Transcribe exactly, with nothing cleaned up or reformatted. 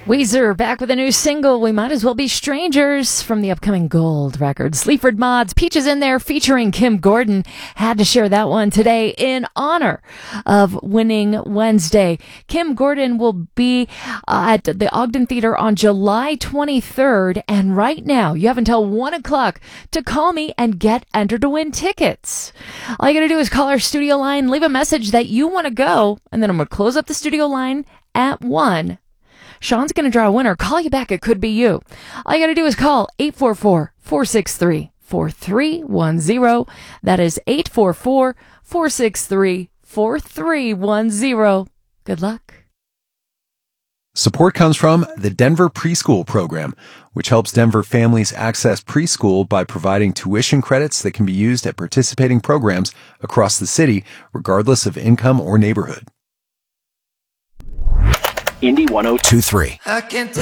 Weezer back with a new single, We Might As Well Be Strangers, from the upcoming Gold record. Sleaford Mods, Peaches in There, featuring Kim Gordon. Had to share that one today in honor of Winning Wednesday. Kim Gordon will be uh, at the Ogden Theater on July twenty-third, and right now you have until one o'clock to call me and get entered to win tickets. All you gotta do is call our studio line, leave a message that you want to go, and then I'm gonna close up the studio line at one. Sean's going to draw a winner. Call you back. It could be you. All you got to do is call eight four four, four six three, four three one zero. That is eight four four, four six three, four three one zero. Good luck. Support comes from the Denver Preschool Program, which helps Denver families access preschool by providing tuition credits that can be used at participating programs across the city, regardless of income or neighborhood. Indy one oh two point three.